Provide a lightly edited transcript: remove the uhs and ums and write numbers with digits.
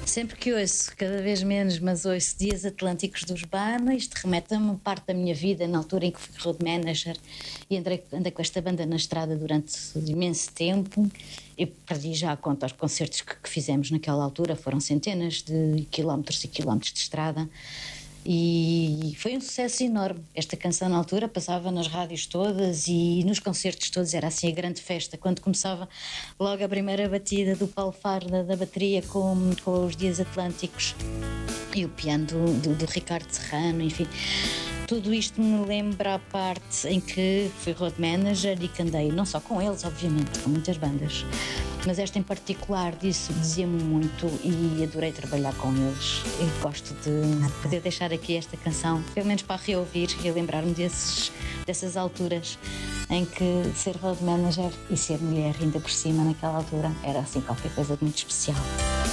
Sempre que ouço, cada vez menos, mas ouço Dias Atlânticos dos Bana, isto remete-me a parte da minha vida, na altura em que fui road manager e andei com esta banda na estrada durante imenso tempo. Eu perdi já a conta aos concertos que fizemos naquela altura, foram centenas de quilómetros e quilómetros de estrada. E foi um sucesso enorme. Esta canção na altura passava nas rádios todas e nos concertos todos, era assim a grande festa. Quando começava logo a primeira batida do Paulo Faro da bateria com os Dias Atlânticos e o piano do Ricardo Serrano, enfim. Tudo isto me lembra a parte em que fui road manager e que andei, não só com eles, obviamente, com muitas bandas, mas esta em particular disso dizia-me muito e adorei trabalhar com eles. E gosto de poder deixar aqui esta canção, pelo menos para reouvir e lembrar-me dessas alturas em que ser road manager e ser mulher ainda por cima naquela altura era assim qualquer coisa de muito especial.